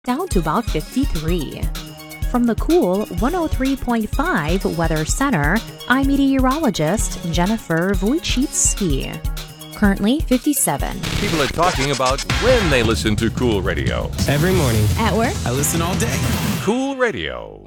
down to about 53. From the cool 103.5 Weather Center, I'm meteorologist Jennifer Wojcicki. Currently 57. People are talking about when they listen to Cool Radio. Every morning. At work. I listen all day. Cool Radio.